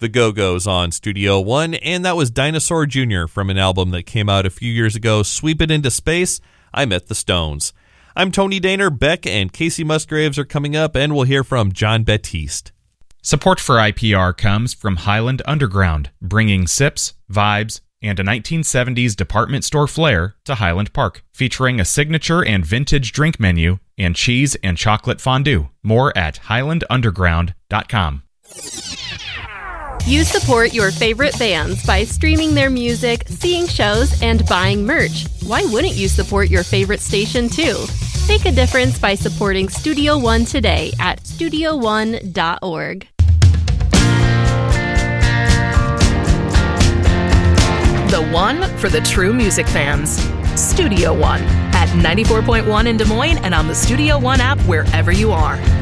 The Go-Go's on Studio One, and that was Dinosaur Jr. from an album that came out a few years ago, Sweep It Into Space, I Met the Stones. I'm Tony Daner. Beck and Casey Musgraves are coming up, and we'll hear from John Baptiste. Support for IPR comes from Highland Underground, bringing sips, vibes, and a 1970s department store flair to Highland Park, featuring a signature and vintage drink menu and cheese and chocolate fondue. More at highlandunderground.com. You support your favorite bands by streaming their music, seeing shows, and buying merch. Why wouldn't you support your favorite station too? Make a difference by supporting Studio One today at studioone.org. The one for the true music fans. Studio One at 94.1 in Des Moines and on the Studio One app wherever you are.